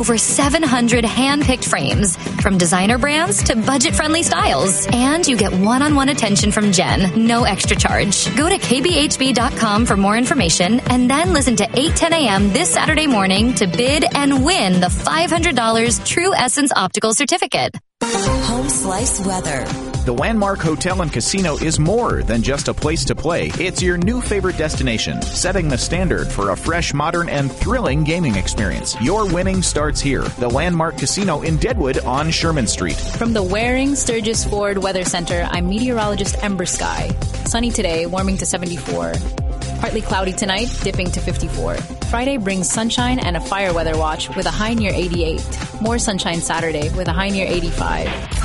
over 700 hand-picked frames, from designer brands to budget-friendly styles. And you get one-on-one attention from Jen, no extra charge. Go to kbhb.com for more information, and then listen to 8:10 a.m. this Saturday morning to bid and win the $500 True Essence Optical Certificate. Home Slice weather. The Landmark Hotel and Casino is more than just a place to play. It's your new favorite destination, setting the standard for a fresh, modern, and thrilling gaming experience. Your winning starts here. The Landmark Casino in Deadwood on Sherman Street. From the Waring Sturgis Ford Weather Center, I'm meteorologist Ember Sky. Sunny today, warming to 74. Partly cloudy tonight, dipping to 54. Friday brings sunshine and a fire weather watch with a high near 88. More sunshine Saturday with a high near 85.